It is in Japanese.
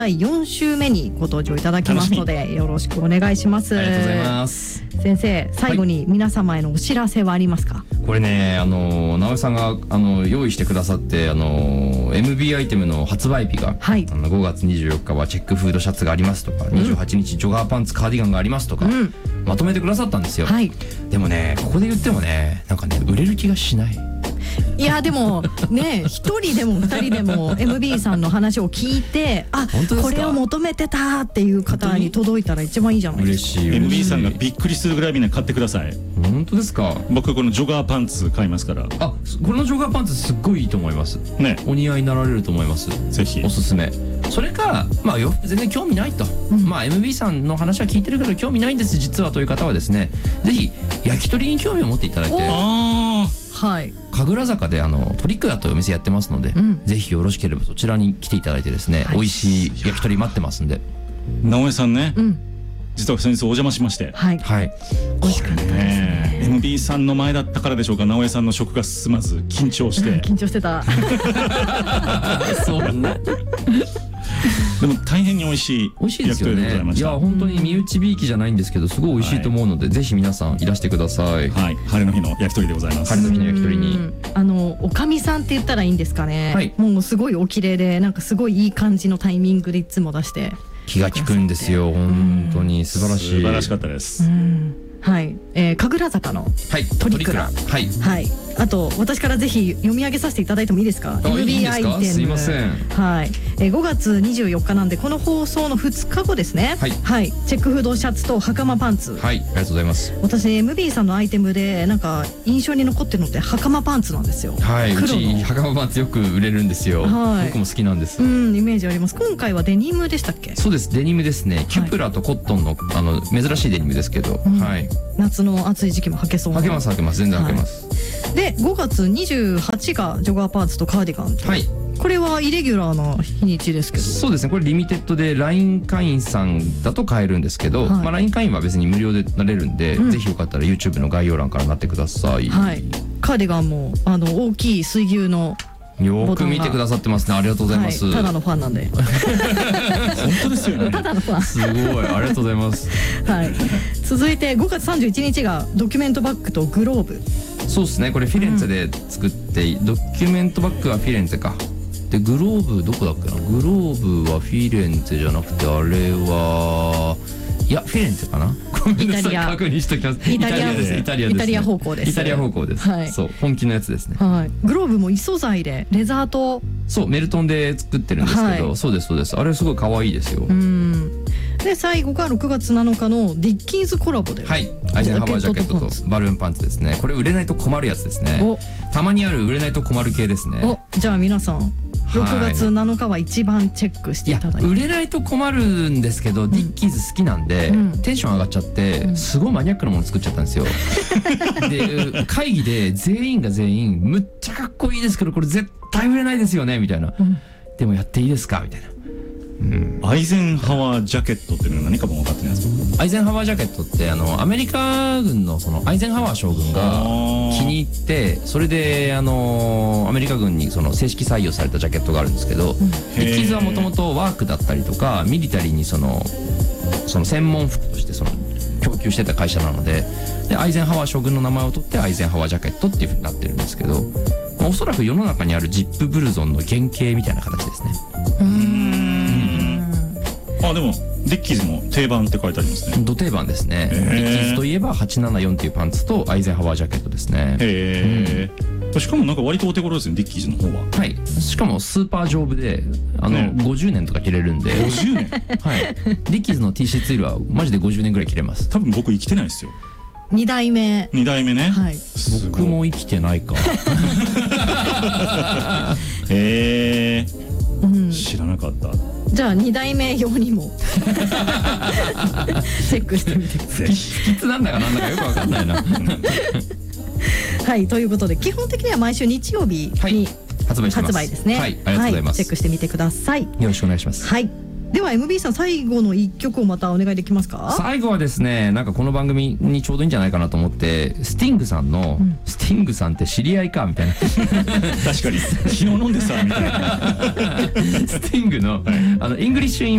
第4週目にご登場いただきますのでよろしくお願いします。 ありがとうございます。 先生、最後に皆様へのお知らせはありますか？ これね、直江さんが用意してくださって、MB アイテムの発売日が、 はい、 5月24日はチェックフードシャツがありますとか、28日ジョガーパンツカーディガンがありますとか、まとめてくださったんですよ。 はい、 でもね、ここで言ってもね、なんかね、売れる気がしない。 いやでもね、1人でも2人でも MB さんの話を聞いて、あ、これを求めてたっていう方に届いたら一番いいじゃないですか。 嬉しい。 MB さんがびっくりするぐらいみんな買ってください。 本当ですか？ 僕このジョガーパンツ買いますから。 あ、このジョガーパンツすっごいいいと思いますね。お似合いになられると思います。ぜひおすすめ。それか、まあ全然興味ないと、まあ MB さんの話は聞いてるけど興味ないんです実はという方はですね、ぜひ焼き鳥に興味を持っていただいて、 はい、 神楽坂でトリック屋というお店やってますので、ぜひよろしければそちらに来ていただいてですね、美味しい焼き鳥待ってますんで。 直江さんね、実は先日お邪魔しまして、 はい、 美味しかったですね。MB さんの前だったからでしょうか、直江さんの食が進まず緊張して、 緊張してた。 そんなでも大変に美味しい焼き鳥でございました。 いや本当に身内びいきじゃないんですけどすごい美味しいと思うので、ぜひ皆さんいらしてください。 はい、晴れの日の焼き鳥でございます。 晴れの日の焼き鳥におかみさんって言ったらいいんですかね、はい、もうすごいお綺麗で、なんかすごいいい感じのタイミングでいつも出して気が利くんですよ。本当に素晴らしい。 素晴らしかったです。 はい、神楽坂のトリクラ、はい、はい、あと私からぜひ読み上げさせていただいてもいいですか？ MB アイテム、 すいません。 はい、5月24日なんでこの放送の2日後ですね。はい、はい、チェックフードシャツと袴パンツ。 はい、ありがとうございます。 私 MB さんのアイテムでなんか印象に残ってるのって袴パンツなんですよ。 はい、うち袴パンツよく売れるんですよ。はい、僕も好きなんです。 イメージあります。今回はデニムでしたっけ？ そうです、デニムですね。キュプラとコットンの珍しいデニムですけど、はい、 夏の暑い時期も履けそうな。 履けます履けます、全然履けます。 で5月28がジョガーパンツとカーディガン。はい、これはイレギュラーな日にちですけど。 そうですね、これリミテッドで LINE 会員さんだと買えるんですけど、まあ LINE 会員は別に無料でなれるんで、ぜひよかったら YouTube の概要欄からなってください。 はい、カーディガンも大きい水牛のよく見てくださってますね。ありがとうございます。 ただのファンなんで。 本当ですよね。 ただのファン。 すごい、ありがとうございます。 はい。続いて5月31日がドキュメントバッグとグローブ。 そうですね。これフィレンツェで作って、ドキュメントバッグはフィレンツェか。でグローブどこだっけな。グローブはフィレンツェじゃなくて、あれはいやフィレンツェかな。 イタリア。 確認しておきます。イタリアです。イタリア方向です。 イタリア方向です。はい。そう、本気のやつですね。 はい。グローブも異素材でレザーと。 そう、メルトンで作ってるんですけど、そうですそうです。あれすごい可愛いですよ。 で最後が6月7日のディッキーズコラボで。はい。 アイゼンハワージャケットとバルーンパンツですね。これ売れないと困るやつですね。たまにある売れないと困る系ですね。 じゃあ皆さん。6月7日は一番チェックしていただいて。 売れないと困るんですけど、ディッキーズ好きなんでテンション上がっちゃってすごいマニアックなもの作っちゃったんですよ。で会議で全員が全員むっちゃかっこいいですけどこれ絶対売れないですよねみたいな、でもやっていいですかみたいな。 アイゼンハワージャケットっていうのは何かも分かってないですか？ アイゼンハワージャケットってアメリカ軍のそのアイゼンハワー将軍が気に入ってそれでアメリカ軍にその正式採用されたジャケットがあるんですけど、ディッキーズはもともとワークだったりとかミリタリーにその専門服として供給してた会社なので、アイゼンハワー将軍の名前を取ってアイゼンハワージャケットっていう風になってるんですけど、おそらく世の中にあるジップブルゾンの原型みたいな形ですね。 でもデッキーズも定番って書いてありますね。 ド定番ですね。デッキーズといえば874っていうパンツとアイゼンハワージャケットですね。 しかもなんか割とお手頃ですね、デッキーズの方は。 はい。しかもスーパー丈夫で50年とか着れるんで。 50年はい。デッキーズの T シャツはマジで50年ぐらい着れます。 多分僕生きてないですよ。 2代目ね。 はい。 僕も生きてないか。 知らなかった。 じゃあ2代目用にもチェックしてみてください。 不吉なんだかなんだかよくわかんないな。 はい、ということで基本的には毎週日曜日に発売ですね。 はい、ありがとうございます。 チェックしてみてください。 よろしくお願いします。 はい。 では MB さん最後の1曲をまたお願いできますか？ 最後はですね、なんかこの番組にちょうどいいんじゃないかなと思って、スティングさんの、スティングさんって知り合いかみたいな確かに昨日飲んでさみたいなスティングのイングリッシュイン